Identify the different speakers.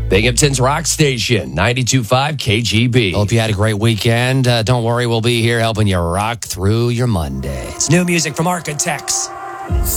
Speaker 1: Binghamton's Rock Station, 92.5 KGB.
Speaker 2: Hope you had a great weekend. Don't worry, we'll be here helping you rock through your Mondays. New music from Architects.